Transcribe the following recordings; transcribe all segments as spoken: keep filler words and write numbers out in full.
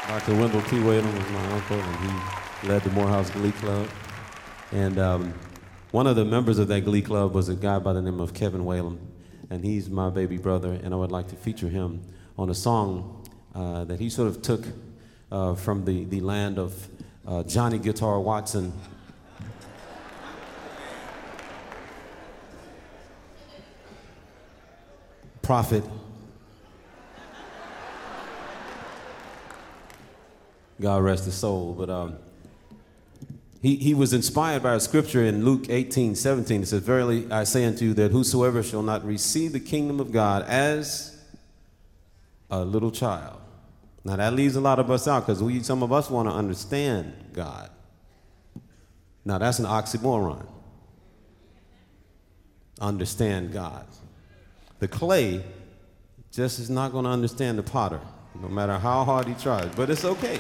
Doctor Wendell P. Whalen was my uncle, and he led the Morehouse Glee Club. And um, one of the members of that Glee Club was a guy by the name of Kevin Whalen, and he's my baby brother, and I would like to feature him on a song uh, that he sort of took uh, from the, the land of uh, Johnny Guitar Watson. Prophet. God rest his soul, but um, he, he was inspired by a scripture in Luke eighteen seventeen. It says, "Verily I say unto you that whosoever shall not receive the kingdom of God as a little child." Now that leaves a lot of us out because we, some of us want to understand God. Now that's an oxymoron. Understand God. The clay just is not going to understand the potter, no matter how hard he tries, but it's okay.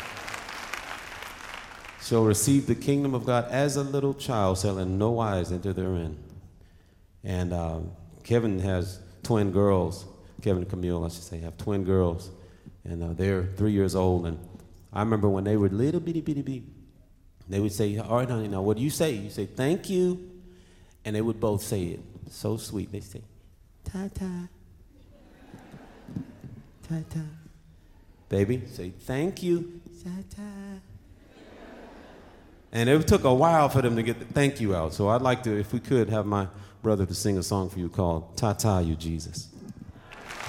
Shall receive the kingdom of God as a little child, shall in no wise enter therein. And uh, Kevin has twin girls. Kevin and Camille, I should say, have twin girls, and uh, they're three years old. And I remember when they were little bitty bitty bitty, they would say, "All right, honey, now what do you say?" You say, "Thank you," and they would both say it so sweet. They say, "Ta-ta, ta-ta." Baby, say, "Thank you, ta-ta." And it took a while for them to get the thank you out. So I'd like to, if we could, have my brother to sing a song for you called "Ta-ta, You Jesus."